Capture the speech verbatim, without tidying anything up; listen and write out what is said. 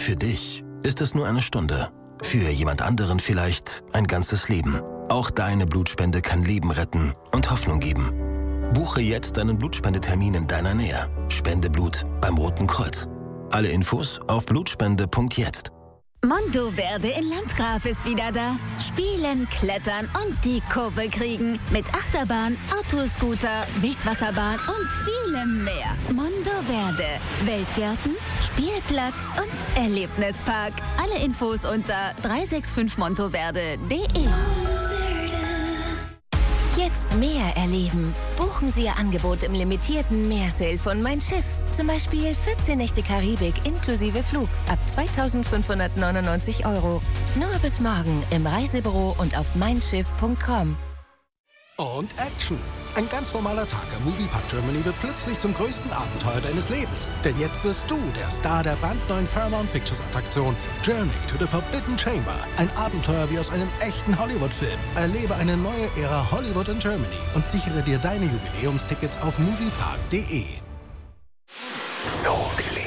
Für dich ist es nur eine Stunde. Für jemand anderen vielleicht ein ganzes Leben. Auch deine Blutspende kann Leben retten und Hoffnung geben. Buche jetzt deinen Blutspendetermin in deiner Nähe. Spende Blut beim Roten Kreuz. Alle Infos auf blutspende punkt jetzt. Monteverde in Landgraf ist wieder da. Spielen, klettern und die Kurve kriegen. Mit Achterbahn, Autoscooter, Wildwasserbahn und vielem mehr. Monteverde. Weltgärten, Spielplatz und Erlebnispark. Alle Infos unter drei sechs fünf monteverde punkt de. Jetzt mehr erleben. Buchen Sie Ihr Angebot im limitierten Meersale von Mein Schiff. Zum Beispiel vierzehn Nächte Karibik inklusive Flug ab zweitausendfünfhundertneunundneunzig Euro. Nur bis morgen im Reisebüro und auf mein schiff punkt com. Und Action. Ein ganz normaler Tag am Moviepark Germany wird plötzlich zum größten Abenteuer deines Lebens. Denn jetzt wirst du der Star der brandneuen Paramount Pictures Attraktion Journey to the Forbidden Chamber. Ein Abenteuer wie aus einem echten Hollywood-Film. Erlebe eine neue Ära Hollywood in Germany und sichere dir deine Jubiläumstickets auf moviepark punkt de. So,